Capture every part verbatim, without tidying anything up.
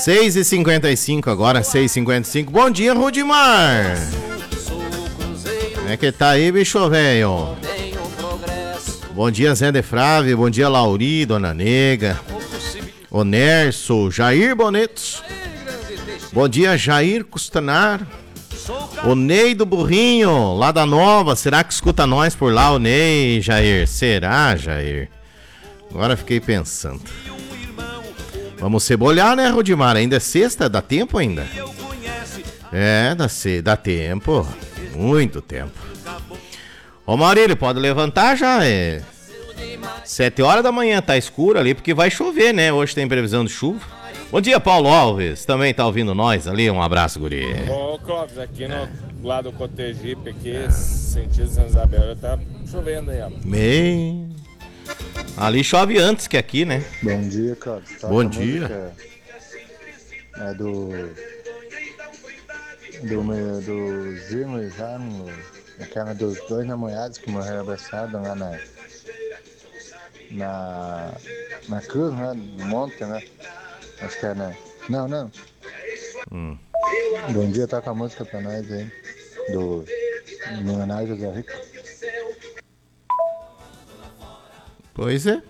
seis e cinquenta e cinco agora, seis e cinquenta e cinco. Bom dia, Rudimar. Como é que tá aí, bicho velho? Bom dia, Zé de Frave. Bom dia, Lauri, Dona Nega, o Nerso, Jair Bonetos. Bom dia, Jair Custanar. O Ney do Burrinho, lá da Nova. Será que escuta nós por lá, o Ney, Jair? Será, Jair? Agora fiquei pensando. Vamos cebolhar, né, Rudimar? Ainda é sexta? Dá tempo ainda? É, dá, dá tempo. Muito tempo. Ô, Maurílio, pode levantar já? É sete horas da manhã, tá escuro ali, porque vai chover, né? Hoje tem previsão de chuva. Bom dia, Paulo Alves. Também tá ouvindo nós ali. Um abraço, guri. Ô, Clóvis, aqui no é. lado do Cotegipe, aqui, é. sentido São Isabel, tá chovendo aí, ó. Bem... Ali chove antes que aqui, né? Bom dia, Clóvis. Tá, Bom dia. É do... Do meu... Do Zirmo e Ramo, aquela dos dois namorados que morreram abraçados lá na... Na... Na cruz, né? No monte, né? Acho que é, né? Não, não. Hum. Bom dia, tá com a música pra nós aí. Do Milionário José Rico. Pois é.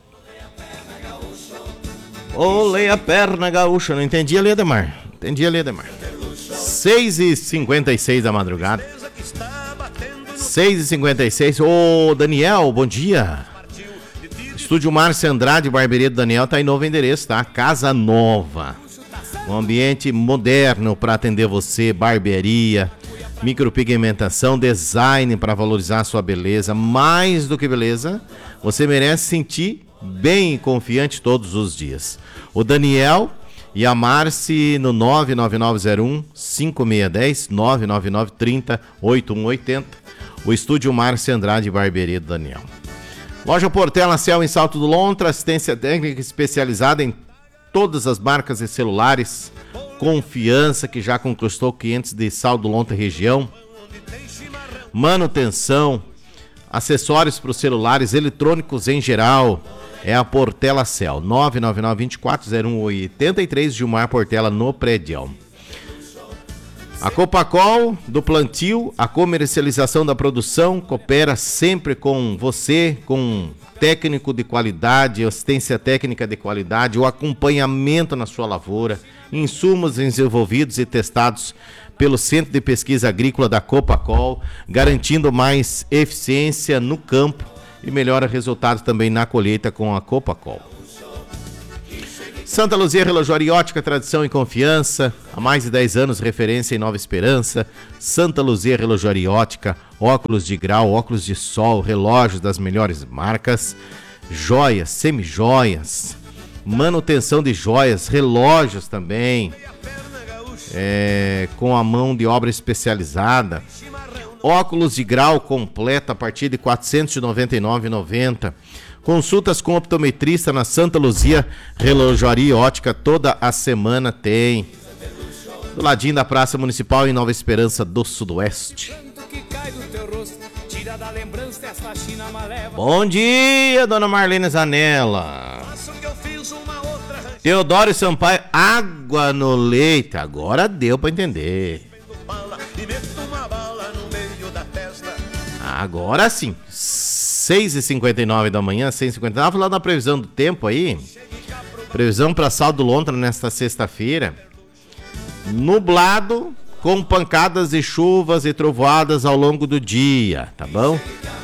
Olê a perna gaúcha. Não entendi ali, Ademar. Entendi ali, Ademar. seis e cinquenta e seis da madrugada. seis e cinquenta e seis. Ô, Daniel, bom dia. Estúdio Márcio Andrade, Barbearia do Daniel, tá em novo endereço, tá? Casa Nova. Um ambiente moderno para atender você, barbearia, micropigmentação, design para valorizar a sua beleza. Mais do que beleza, você merece sentir bem e confiante todos os dias. O Daniel e a Marci no nove nove nove zero um cinco seis um zero, nove nove nove três zero oito um oito zero. O Estúdio Márcio Andrade, Barbearia do Daniel. Loja Portela Cell em Salto do Lontra, assistência técnica especializada em todas as marcas de celulares, confiança que já conquistou clientes de Salto do Lontra região, manutenção, acessórios para os celulares, eletrônicos em geral, é a Portela Cell, nove nove nove dois quatro zero um oito três, Gilmar Portela no prédio. A Copacol do plantio, a comercialização da produção, coopera sempre com você, com técnico de qualidade, assistência técnica de qualidade, o acompanhamento na sua lavoura, insumos desenvolvidos e testados pelo Centro de Pesquisa Agrícola da Copacol, garantindo mais eficiência no campo e melhora resultados também na colheita com a Copacol. Santa Luzia Relojoaria Ótica, tradição e confiança. Há mais de dez anos, referência em Nova Esperança. Santa Luzia Relojoaria Ótica, óculos de grau, óculos de sol, relógios das melhores marcas, joias, semijoias, manutenção de joias, relógios também, é, com a mão de obra especializada. Óculos de grau completo a partir de quatrocentos e noventa e nove reais e noventa centavos. Consultas com optometrista na Santa Luzia Relojoaria Ótica, toda a semana tem. Do ladinho da Praça Municipal em Nova Esperança do Sudoeste. Bom dia, dona Marlene Zanella. Teodoro Sampaio, água no leite. Agora deu pra entender. Agora sim. seis e cinquenta e nove da manhã, seis e cinquenta e nove. Vou lá na previsão do tempo aí. Previsão para Salto do Lontra nesta sexta-feira. Nublado, com pancadas de chuvas e trovoadas ao longo do dia, tá bom?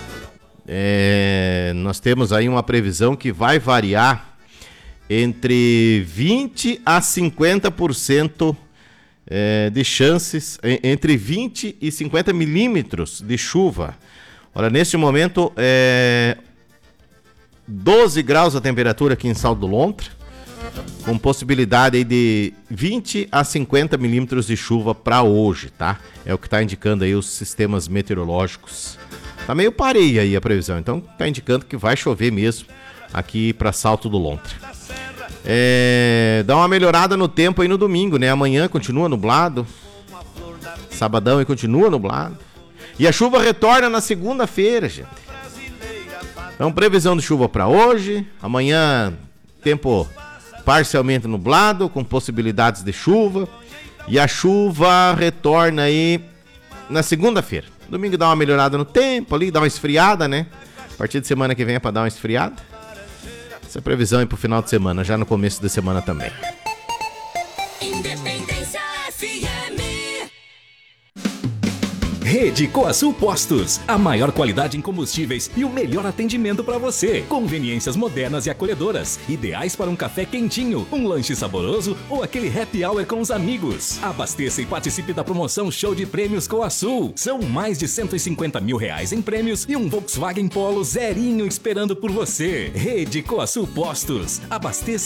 É, nós temos aí uma previsão que vai variar entre vinte a cinquenta por cento é, de chances, entre vinte e cinquenta milímetros de chuva. Olha, neste momento, é doze graus a temperatura aqui em Salto do Lontra, com possibilidade aí de vinte a cinquenta milímetros de chuva para hoje, tá? É o que está indicando aí os sistemas meteorológicos. Tá meio pareia aí a previsão, então tá indicando que vai chover mesmo aqui para Salto do Lontra. É, dá uma melhorada no tempo aí no domingo, né? Amanhã continua nublado, sabadão e continua nublado. E a chuva retorna na segunda-feira, gente. Então, previsão de chuva para hoje. Amanhã, tempo parcialmente nublado, com possibilidades de chuva. E a chuva retorna aí na segunda-feira. Domingo dá uma melhorada no tempo ali, dá uma esfriada, né? A partir de semana que vem é pra dar uma esfriada. Essa é a previsão aí pro final de semana, já no começo da semana também. Independência F M. Rede Coasul Postos, a maior qualidade em combustíveis e o melhor atendimento para você. Conveniências modernas e acolhedoras, ideais para um café quentinho, um lanche saboroso ou aquele happy hour com os amigos. Abasteça e participe da promoção Show de Prêmios Coasul. São mais de cento e cinquenta mil reais em prêmios e um Volkswagen Polo zerinho esperando por você. Rede Coasul Postos, abasteça